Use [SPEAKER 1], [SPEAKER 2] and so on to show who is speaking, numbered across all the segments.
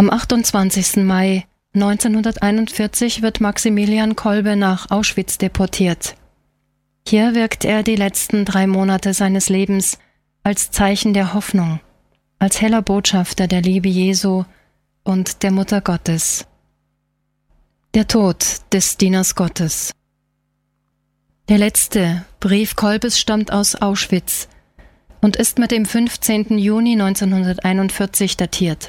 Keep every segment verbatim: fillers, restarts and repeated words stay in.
[SPEAKER 1] Am achtundzwanzigsten Mai neunzehnhunderteinundvierzig wird Maximilian Kolbe nach Auschwitz deportiert. Hier wirkt er die letzten drei Monate seines Lebens als Zeichen der Hoffnung, als heller Botschafter der Liebe Jesu und der Mutter Gottes. Der Tod des Dieners Gottes. Der letzte Brief Kolbes stammt aus Auschwitz und ist mit dem fünfzehnten Juni neunzehnhunderteinundvierzig datiert.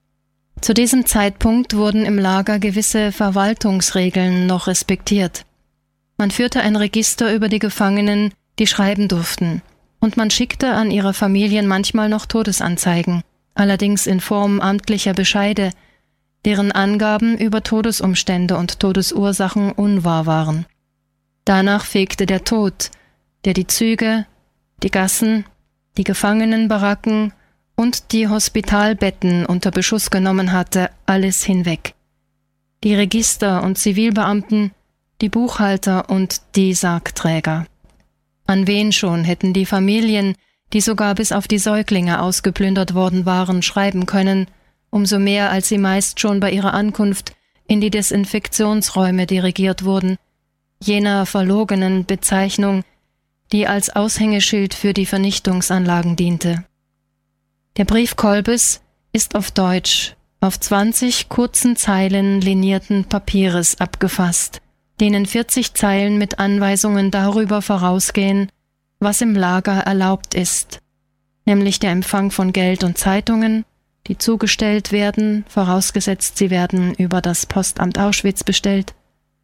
[SPEAKER 1] Zu diesem Zeitpunkt wurden im Lager gewisse Verwaltungsregeln noch respektiert. Man führte ein Register über die Gefangenen, die schreiben durften, und man schickte an ihre Familien manchmal noch Todesanzeigen, allerdings in Form amtlicher Bescheide, deren Angaben über Todesumstände und Todesursachen unwahr waren. Danach fegte der Tod, der die Züge, die Gassen, die Gefangenenbaracken und die Hospitalbetten unter Beschuss genommen hatte, alles hinweg. Die Register und Zivilbeamten, die Buchhalter und die Sargträger. An wen schon hätten die Familien, die sogar bis auf die Säuglinge ausgeplündert worden waren, schreiben können, umso mehr als sie meist schon bei ihrer Ankunft in die Desinfektionsräume dirigiert wurden, jener verlogenen Bezeichnung, die als Aushängeschild für die Vernichtungsanlagen diente. Der Brief Kolbes ist auf Deutsch, auf zwanzig kurzen Zeilen linierten Papieres abgefasst, denen vierzig Zeilen mit Anweisungen darüber vorausgehen, was im Lager erlaubt ist, nämlich der Empfang von Geld und Zeitungen, die zugestellt werden, vorausgesetzt sie werden über das Postamt Auschwitz bestellt,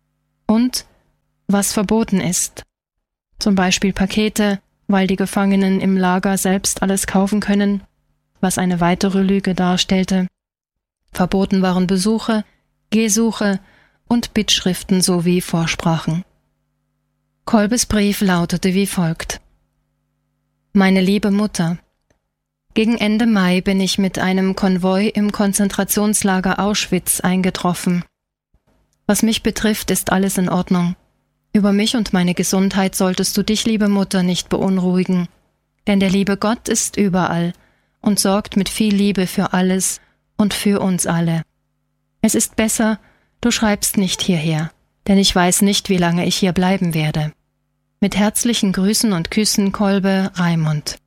[SPEAKER 1] und was verboten ist, zum Beispiel Pakete, weil die Gefangenen im Lager selbst alles kaufen können, was eine weitere Lüge darstellte. Verboten waren Besuche, Gesuche und Bittschriften sowie Vorsprachen. Kolbes Brief lautete wie folgt: Meine liebe Mutter, gegen Ende Mai bin ich mit einem Konvoi im Konzentrationslager Auschwitz eingetroffen. Was mich betrifft, ist alles in Ordnung. Über mich und meine Gesundheit solltest du dich, liebe Mutter, nicht beunruhigen, denn der liebe Gott ist überall und sorgt mit viel Liebe für alles und für uns alle. Es ist besser, du schreibst nicht hierher, denn ich weiß nicht, wie lange ich hier bleiben werde. Mit herzlichen Grüßen und Küssen, Kolbe, Raimund.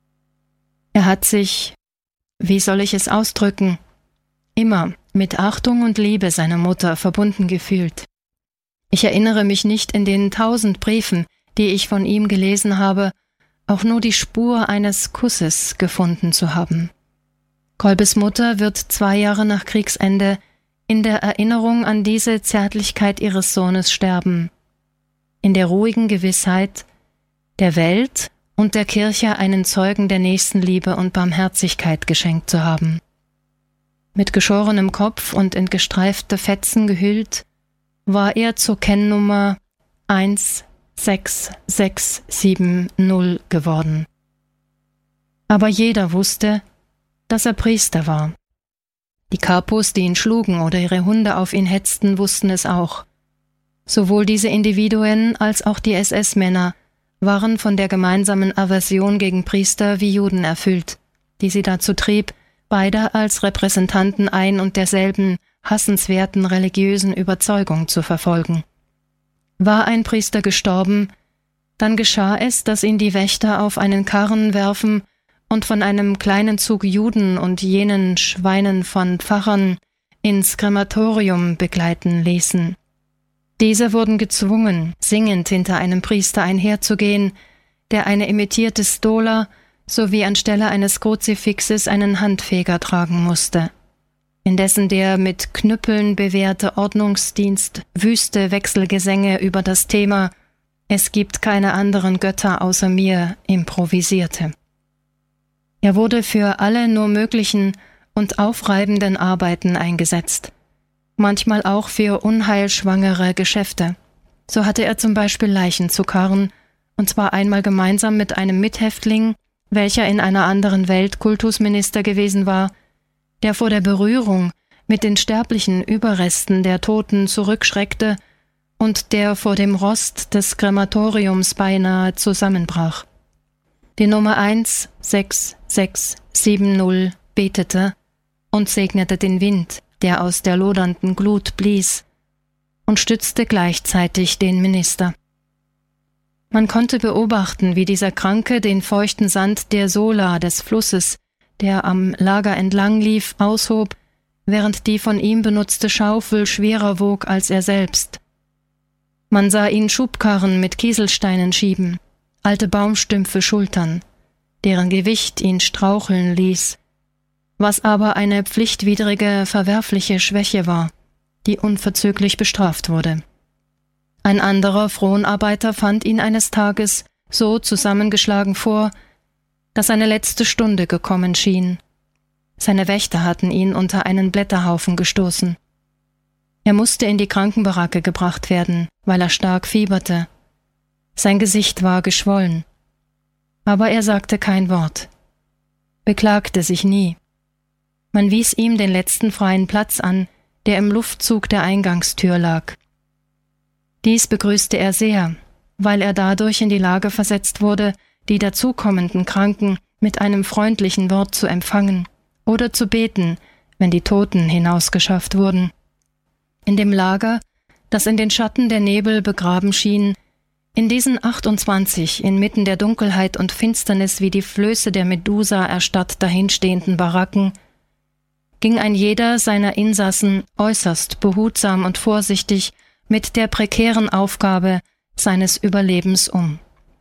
[SPEAKER 1] Er hat sich, wie soll ich es ausdrücken, immer mit Achtung und Liebe seiner Mutter verbunden gefühlt. Ich erinnere mich nicht in den tausend Briefen, die ich von ihm gelesen habe, auch nur die Spur eines Kusses gefunden zu haben. Kolbes Mutter wird zwei Jahre nach Kriegsende in der Erinnerung an diese Zärtlichkeit ihres Sohnes sterben, in der ruhigen Gewissheit, der Welt und der Kirche einen Zeugen der Nächstenliebe und Barmherzigkeit geschenkt zu haben. Mit geschorenem Kopf und in gestreifte Fetzen gehüllt, war er zur Kennnummer eins sechs sechs sieben null geworden. Aber jeder wusste, dass er Priester war. Die Kapos, die ihn schlugen oder ihre Hunde auf ihn hetzten, wussten es auch. Sowohl diese Individuen als auch die S S-Männer waren von der gemeinsamen Aversion gegen Priester wie Juden erfüllt, die sie dazu trieb, beide als Repräsentanten ein und derselben hassenswerten religiösen Überzeugung zu verfolgen. War ein Priester gestorben, dann geschah es, dass ihn die Wächter auf einen Karren werfen und von einem kleinen Zug Juden und jenen Schweinen von Pfarrern ins Krematorium begleiten ließen. Diese wurden gezwungen, singend hinter einem Priester einherzugehen, der eine imitierte Stola sowie anstelle eines Kruzifixes einen Handfeger tragen musste. Indessen der mit Knüppeln bewehrte Ordnungsdienst wüste Wechselgesänge über das Thema »Es gibt keine anderen Götter außer mir« improvisierte. Er wurde für alle nur möglichen und aufreibenden Arbeiten eingesetzt, manchmal auch für unheilschwangere Geschäfte. So hatte er zum Beispiel Leichen zu karren, und zwar einmal gemeinsam mit einem Mithäftling, welcher in einer anderen Welt Kultusminister gewesen war, der vor der Berührung mit den sterblichen Überresten der Toten zurückschreckte und der vor dem Rost des Krematoriums beinahe zusammenbrach. Die Nummer eins sechs sechs sieben null betete und segnete den Wind, der aus der lodernden Glut blies, und stützte gleichzeitig den Minister. Man konnte beobachten, wie dieser Kranke den feuchten Sand der Sola des Flusses, der am Lager entlang lief, aushob, während die von ihm benutzte Schaufel schwerer wog als er selbst. Man sah ihn Schubkarren mit Kieselsteinen schieben, alte Baumstümpfe schultern, deren Gewicht ihn straucheln ließ, was aber eine pflichtwidrige, verwerfliche Schwäche war, die unverzüglich bestraft wurde. Ein anderer Fronarbeiter fand ihn eines Tages so zusammengeschlagen vor, dass seine letzte Stunde gekommen schien. Seine Wächter hatten ihn unter einen Blätterhaufen gestoßen. Er musste in die Krankenbaracke gebracht werden, weil er stark fieberte. Sein Gesicht war geschwollen. Aber er sagte kein Wort, beklagte sich nie. Man wies ihm den letzten freien Platz an, der im Luftzug der Eingangstür lag. Dies begrüßte er sehr, weil er dadurch in die Lage versetzt wurde, die dazukommenden Kranken mit einem freundlichen Wort zu empfangen oder zu beten, wenn die Toten hinausgeschafft wurden. In dem Lager, das in den Schatten der Nebel begraben schien, in diesen achtundzwanzig inmitten der Dunkelheit und Finsternis wie die Flöße der Medusa erstarrt dahinstehenden Baracken, ging ein jeder seiner Insassen äußerst behutsam und vorsichtig mit der prekären Aufgabe seines Überlebens um.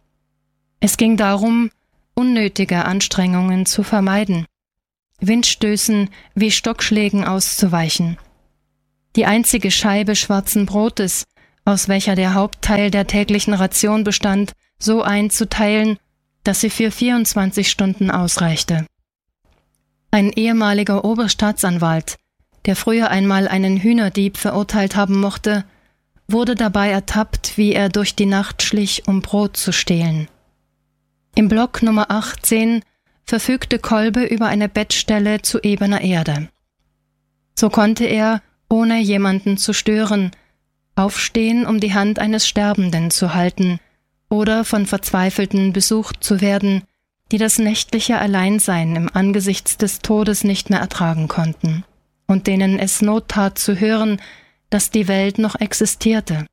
[SPEAKER 1] Es ging darum, unnötige Anstrengungen zu vermeiden, Windstößen wie Stockschlägen auszuweichen, die einzige Scheibe schwarzen Brotes, aus welcher der Hauptteil der täglichen Ration bestand, so einzuteilen, dass sie für vierundzwanzig Stunden ausreichte. Ein ehemaliger Oberstaatsanwalt, der früher einmal einen Hühnerdieb verurteilt haben mochte, wurde dabei ertappt, wie er durch die Nacht schlich, um Brot zu stehlen. Im Block Nummer achtzehn verfügte Kolbe über eine Bettstelle zu ebener Erde. So konnte er, ohne jemanden zu stören, aufstehen, um die Hand eines Sterbenden zu halten oder von Verzweifelten besucht zu werden, die das nächtliche Alleinsein im Angesicht des Todes nicht mehr ertragen konnten und denen es Not tat zu hören, dass die Welt noch existierte.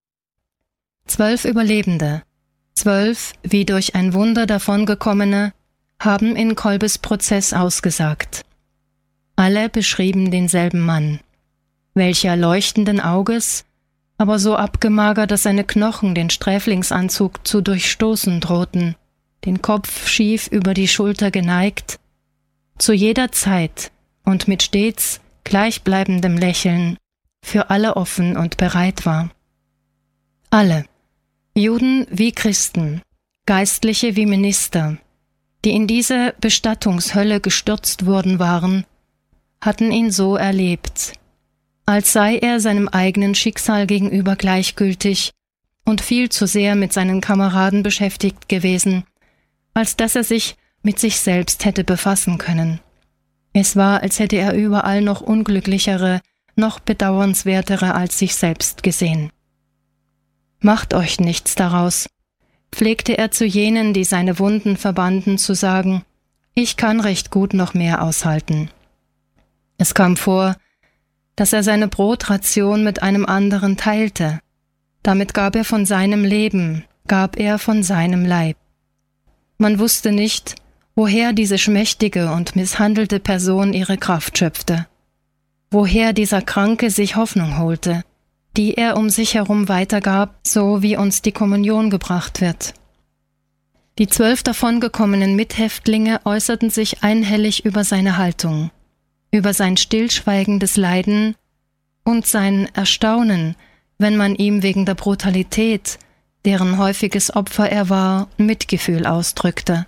[SPEAKER 1] Zwölf Überlebende, zwölf wie durch ein Wunder davongekommene, haben in Kolbes Prozess ausgesagt. Alle beschrieben denselben Mann, welcher leuchtenden Auges, aber so abgemagert, dass seine Knochen den Sträflingsanzug zu durchstoßen drohten, den Kopf schief über die Schulter geneigt, zu jeder Zeit und mit stets gleichbleibendem Lächeln für alle offen und bereit war. Alle, Juden wie Christen, Geistliche wie Minister, die in diese Bestattungshölle gestürzt worden waren, hatten ihn so erlebt, als sei er seinem eigenen Schicksal gegenüber gleichgültig und viel zu sehr mit seinen Kameraden beschäftigt gewesen, als dass er sich mit sich selbst hätte befassen können. Es war, als hätte er überall noch unglücklichere, noch bedauernswertere als sich selbst gesehen. »Macht euch nichts daraus«, pflegte er zu jenen, die seine Wunden verbanden, zu sagen, »ich kann recht gut noch mehr aushalten.« Es kam vor, dass er seine Brotration mit einem anderen teilte. Damit gab er von seinem Leben, gab er von seinem Leib. Man wusste nicht, woher diese schmächtige und misshandelte Person ihre Kraft schöpfte, woher dieser Kranke sich Hoffnung holte, die er um sich herum weitergab, so wie uns die Kommunion gebracht wird. Die zwölf davongekommenen Mithäftlinge äußerten sich einhellig über seine Haltung, über sein stillschweigendes Leiden und sein Erstaunen, wenn man ihm wegen der Brutalität, deren häufiges Opfer er war, Mitgefühl ausdrückte.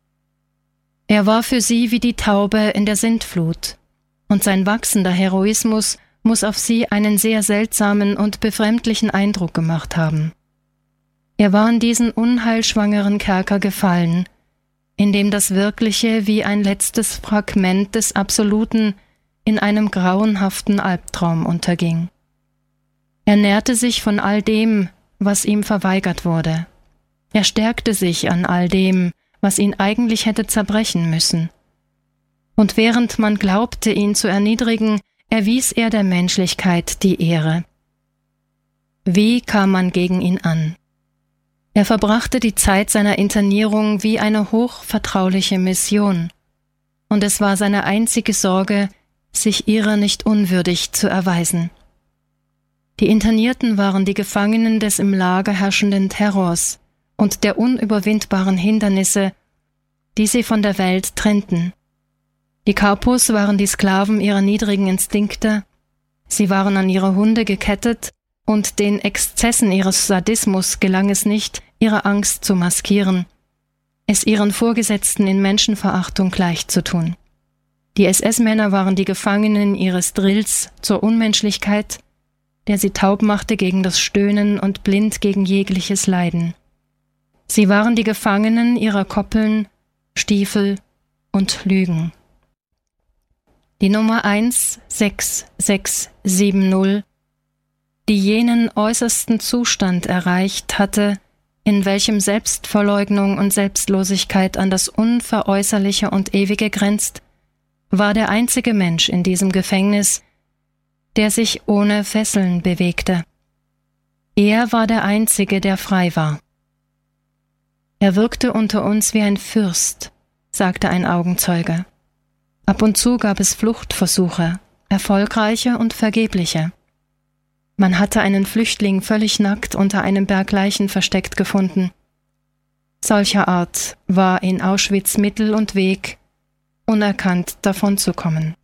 [SPEAKER 1] Er war für sie wie die Taube in der Sintflut, und sein wachsender Heroismus muss auf sie einen sehr seltsamen und befremdlichen Eindruck gemacht haben. Er war in diesen unheilschwangeren Kerker gefallen, in dem das Wirkliche wie ein letztes Fragment des Absoluten in einem grauenhaften Albtraum unterging. Er nährte sich von all dem, was ihm verweigert wurde. Er stärkte sich an all dem, was ihn eigentlich hätte zerbrechen müssen. Und während man glaubte, ihn zu erniedrigen, erwies er der Menschlichkeit die Ehre. Wie kam man gegen ihn an? Er verbrachte die Zeit seiner Internierung wie eine hochvertrauliche Mission, und es war seine einzige Sorge, sich ihrer nicht unwürdig zu erweisen. Die Internierten waren die Gefangenen des im Lager herrschenden Terrors und der unüberwindbaren Hindernisse, die sie von der Welt trennten. Die Karpus waren die Sklaven ihrer niedrigen Instinkte, sie waren an ihre Hunde gekettet, und den Exzessen ihres Sadismus gelang es nicht, ihre Angst zu maskieren, es ihren Vorgesetzten in Menschenverachtung gleichzutun. Die S S-Männer waren die Gefangenen ihres Drills zur Unmenschlichkeit, der sie taub machte gegen das Stöhnen und blind gegen jegliches Leiden. Sie waren die Gefangenen ihrer Koppeln, Stiefel und Lügen. Die Nummer eins sechs sechs sieben null, die jenen äußersten Zustand erreicht hatte, in welchem Selbstverleugnung und Selbstlosigkeit an das Unveräußerliche und Ewige grenzt, war der einzige Mensch in diesem Gefängnis, der sich ohne Fesseln bewegte. Er war der Einzige, der frei war. Er wirkte unter uns wie ein Fürst, sagte ein Augenzeuge. Ab und zu gab es Fluchtversuche, erfolgreiche und vergebliche. Man hatte einen Flüchtling völlig nackt unter einem Berg Leichen versteckt gefunden. Solcher Art war in Auschwitz Mittel und Weg, unerkannt davonzukommen.